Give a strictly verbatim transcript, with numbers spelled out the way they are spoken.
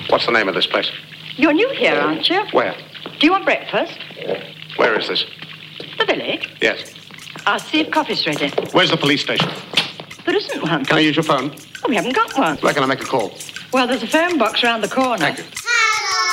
What's the name of this place? You're new here, aren't you? Where? Do you want breakfast? Where is this? The village? Yes. I'll see if coffee's ready. Where's the police station? There isn't one. Can I use your phone? Oh, we haven't got one. Where can I make a call? Well, there's a phone box round the corner. Thank you.